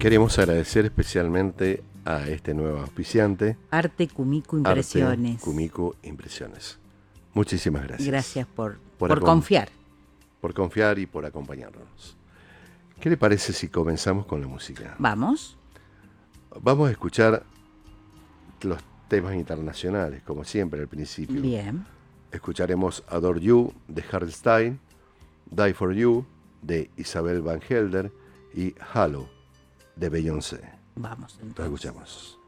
Queremos agradecer especialmente a este nuevo auspiciante, Arte Kumiko Impresiones. Arte Kumiko Impresiones. Muchísimas gracias. Gracias por confiar. Por confiar y por acompañarnos. ¿Qué le parece si comenzamos con la música? Vamos. Vamos a escuchar los temas internacionales, como siempre al principio. Bien. Escucharemos Adore You de Hardstyle, Die For You de Isabel Van Helder y Halo de Beyoncé. Vamos entonces. Lo escuchamos.